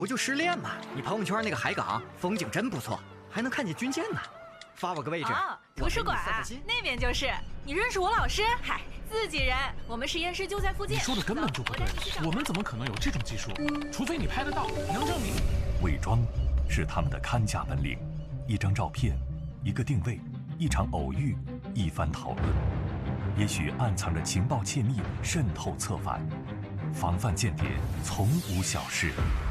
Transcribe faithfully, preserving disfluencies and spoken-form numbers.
不就失恋吗？你朋友圈那个海港风景真不错，还能看见军舰呢。发我个位置。 哦，图书馆啊，那边就是。你认识我老师？嗨，自己人，我们实验室就在附近。 你说的根本就不对，我们怎么可能有这种技术？除非你拍得到，能证明。 伪装是他们的看家本领，一张照片，一个定位，一场偶遇，一番讨论，也许暗藏着情报窃密渗透策反，防范间谍从无小事。